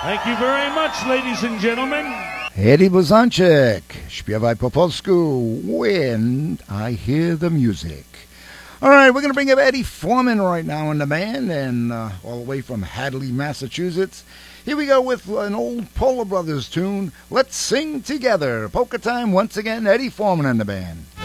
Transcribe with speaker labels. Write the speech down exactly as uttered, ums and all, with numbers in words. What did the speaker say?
Speaker 1: Thank you very much, ladies and gentlemen.
Speaker 2: Eddie Blazonczyk, śpiewaj po polsku, When I Hear the Music. All right, we're going to bring up Eddie Forman right now in the band, and uh, all the way from Hadley, Massachusetts. Here we go with an old Polar Brothers tune, Let's Sing Together. Polka time once again, Eddie Forman in the band.